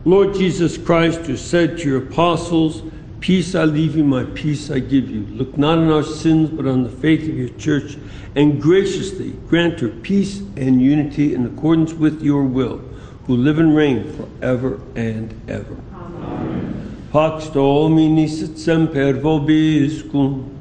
Lord Jesus Christ, who said to your apostles, "Peace I leave you, my peace I give you," look not on our sins, but on the faith of your church, and graciously grant her peace and unity in accordance with your will, who live and reign forever and ever. Amen. Pax Domini sit semper vobiscum.